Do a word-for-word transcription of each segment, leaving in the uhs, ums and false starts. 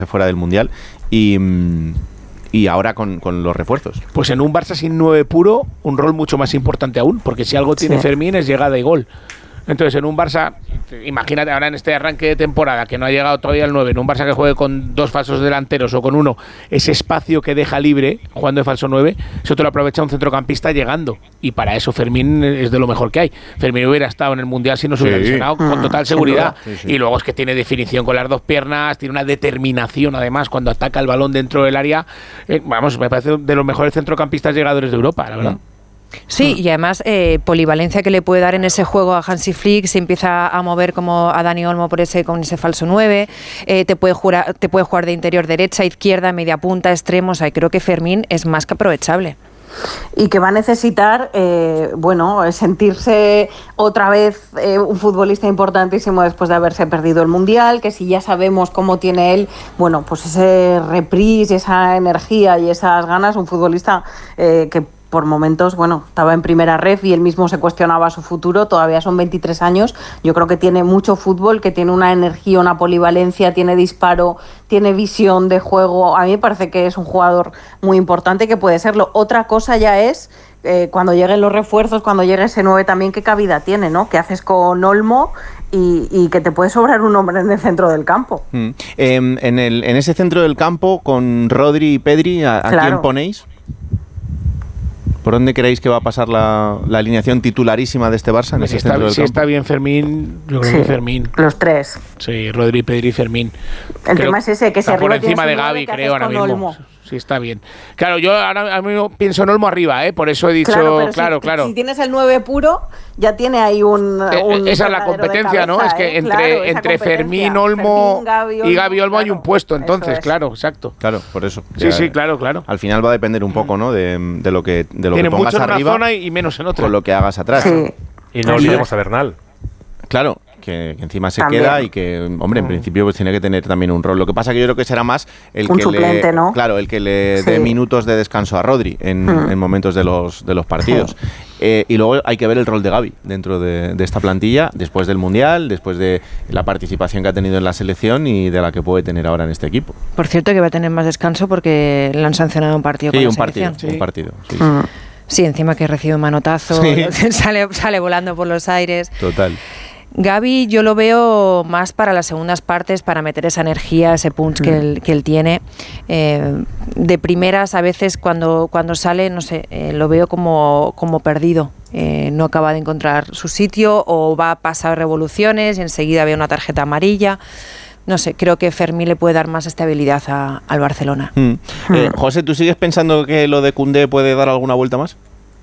fuera del Mundial y, y ahora con, con los refuerzos. Pues en un Barça sin nueve puro, un rol mucho más importante aún, porque si algo tiene sí. Fermín es llegada y gol. Entonces en un Barça, imagínate ahora en este arranque de temporada que no ha llegado todavía el nueve, en un Barça que juegue con dos falsos delanteros o con uno, ese espacio que deja libre jugando de falso nueve, eso te lo aprovecha un centrocampista llegando, y para eso Fermín es de lo mejor que hay. Fermín hubiera estado en el Mundial si no se hubiera sí. lesionado con total seguridad, sí, sí. y luego es que tiene definición con las dos piernas, tiene una determinación además cuando ataca el balón dentro del área, eh, vamos, me parece de los mejores centrocampistas llegadores de Europa, la verdad. Sí, y además eh, polivalencia que le puede dar en ese juego a Hansi Flick, se empieza a mover como a Dani Olmo por ese con ese falso nueve, eh, te puede jugar, te puede jugar de interior derecha, izquierda, media punta, extremo, o sea, creo que Fermín es más que aprovechable. Y que va a necesitar, eh, bueno, sentirse otra vez eh, un futbolista importantísimo después de haberse perdido el Mundial, que si ya sabemos cómo tiene él, bueno, pues ese reprise, esa energía y esas ganas, un futbolista eh, que por momentos, bueno, estaba en primera ref y él mismo se cuestionaba su futuro, todavía son veintitrés años, yo creo que tiene mucho fútbol, que tiene una energía, una polivalencia, tiene disparo, tiene visión de juego, a mí me parece que es un jugador muy importante que puede serlo. Otra cosa ya es eh, cuando lleguen los refuerzos, cuando llegue ese nueve también, qué cabida tiene, ¿no? ¿Qué haces con Olmo? Y, y que te puede sobrar un hombre en el centro del campo. Mm. Eh, en, el, en ese centro del campo, con Rodri y Pedri, ¿a, claro. ¿a quién ponéis? ¿Por dónde creéis que va a pasar la, la alineación titularísima de este Barça? En si ese está, centro del si campo? está bien Fermín, yo creo sí, que Fermín. Los tres. Sí, Rodri, Pedri y Fermín. El creo tema es ese, que se por encima de Gavi, creo, ahora mismo. Olmo. Sí, está bien. Claro, yo ahora mismo pienso en Olmo arriba, ¿eh? Por eso he dicho, claro, pero claro, si, claro. Si tienes el nueve puro, ya tiene ahí un... un Esa es la competencia, cabeza, ¿no? Es que ¿eh? entre, claro, Entre Fermín, Olmo Fermín, Gavi, Olmo, y Gavi Olmo claro, hay un puesto, entonces, es. claro, exacto. Claro, por eso. Sí, ya, sí, claro, claro. Al final va a depender un poco, ¿no? De, de lo que, de lo tiene que pongas mucho en arriba una zona y menos en otra. Con lo que hagas atrás. Sí. Y no olvidemos a Bernal. Claro. Que, que encima se también. queda y que, hombre, en principio pues tiene que tener también un rol. Lo que pasa que yo creo que será más el un que suplente, le, ¿no? claro, el que le sí. dé minutos de descanso a Rodri en, mm. en momentos de los de los partidos. Sí. Eh, y luego hay que ver el rol de Gavi dentro de, de esta plantilla, después del Mundial, después de la participación que ha tenido en la selección y de la que puede tener ahora en este equipo. Por cierto, que va a tener más descanso porque le han sancionado un partido sí, con la un selección. Partido, sí, un partido. Sí, mm. sí, encima que recibe un manotazo, sí. sale, sale volando por los aires. Total. Gavi yo lo veo más para las segundas partes, para meter esa energía, ese punch mm. que, él, que él tiene. Eh, de primeras, a veces cuando, cuando sale, no sé, eh, lo veo como, como perdido. Eh, no acaba de encontrar su sitio o va a pasar revoluciones y enseguida ve una tarjeta amarilla. No sé, creo que Fermín le puede dar más estabilidad a, al Barcelona. Mm. Eh, José, ¿tú sigues pensando que lo de Koundé puede dar alguna vuelta más?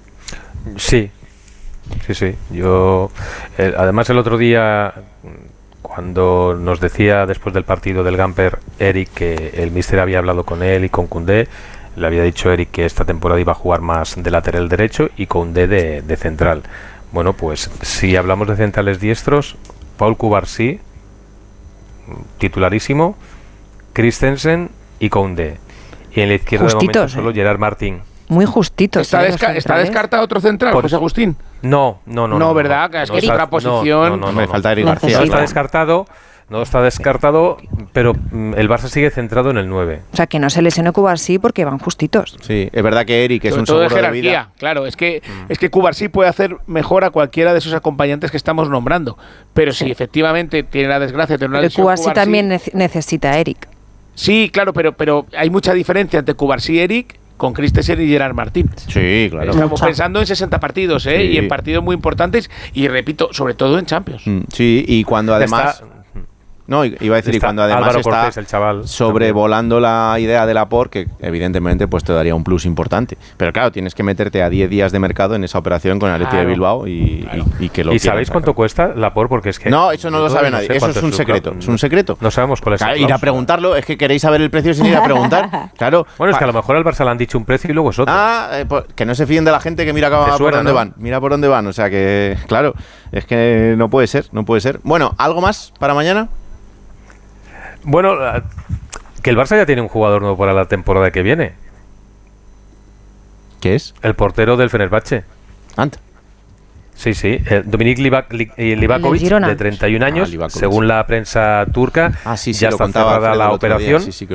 Sí. Sí, sí. Yo, eh, además el otro día, cuando nos decía después del partido del Gamper Eric que el míster había hablado con él y con Koundé, le había dicho Eric que esta temporada iba a jugar más de lateral derecho y Koundé de, de central. Bueno, pues si hablamos de centrales diestros, Paul Cubarsí, titularísimo, Christensen y Koundé. Y en la izquierda Justitos, de momento solo eh. Gerard Martín. Muy justito. ¿Está, desca ¿Está descartado otro central, Por, José Agustín? No, no, no. No, no ¿verdad? No, es no, que es no, otra posición. No, no, no, me no, falta Eric García. No está descartado, no está descartado, pero mm, el Barça sigue centrado en el nueve. O sea, que no se lesione Cubarsí porque van justitos. Sí, es verdad que Eric es Sobre un todo seguro de jerarquía. De vida. Claro, es que, mm. es que Cubarsí puede hacer mejor a cualquiera de esos acompañantes que estamos nombrando. Pero sí. si efectivamente tiene la desgracia de tener una lesión, Cubarsí también ne necesita a Eric. Sí, claro, pero, pero hay mucha diferencia entre Cubarsí y Eric con Christensen y Gerard Martín. Sí, claro. Estamos Mucha. pensando en sesenta partidos, ¿eh? Sí. Y en partidos muy importantes y, repito, sobre todo en Champions. Mm, sí, y cuando además... Está, no, iba a decir, y cuando además Álvaro está Cortés, el chaval, sobrevolando también. La idea de Laporte, que evidentemente pues te daría un plus importante. Pero claro, tienes que meterte a diez días de mercado en esa operación con el Athletic claro. de Bilbao y, claro. y, y que lo ¿Y sabéis sacar. cuánto cuesta Laporte? Porque es que... No, eso no lo sabe nadie, no sé eso es un secreto, no, es un secreto. No sabemos cuál es claro, el ir a preguntarlo, es que queréis saber el precio sin ir a preguntar. Claro. Bueno, es que a lo mejor al Barça le han dicho un precio y luego es otro. Ah, eh, pues, que no se fíen de la gente que mira por suena, dónde ¿no? van, mira por dónde van, o sea que, claro, es que no puede ser, no puede ser. Bueno, ¿algo más para mañana? Bueno, que el Barça ya tiene un jugador nuevo para la temporada que viene. ¿Qué es? El portero del Fenerbahce. Ant. Sí, sí. Eh, Dominik Livac Livakovic, de treinta y un años, ah, según la prensa turca, ah, sí, sí, ya lo está contaba cerrada la operación. Día, sí, sí, que